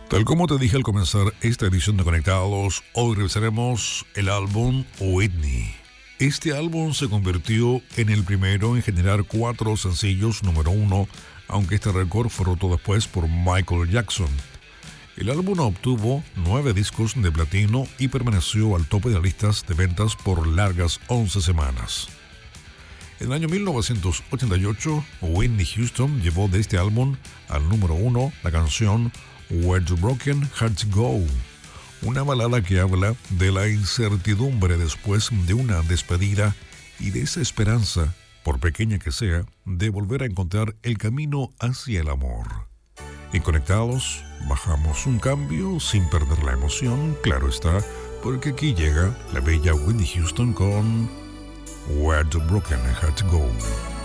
Tal como te dije al comenzar esta edición de Conectados, hoy revisaremos el álbum Whitney. Este álbum se convirtió en el primero en generar 4 sencillos número 1, aunque este récord fue roto después por Michael Jackson. El álbum obtuvo 9 discos de platino y permaneció al tope de listas de ventas por largas 11 semanas. En el año 1988, Whitney Houston llevó de este álbum al número 1 la canción Where Do Broken Hearts Go, una balada que habla de la incertidumbre después de una despedida y de esa esperanza, por pequeña que sea, de volver a encontrar el camino hacia el amor. En Conectados, bajamos un cambio sin perder la emoción, claro está, porque aquí llega la bella Whitney Houston con Where Do Broken Hearts Go.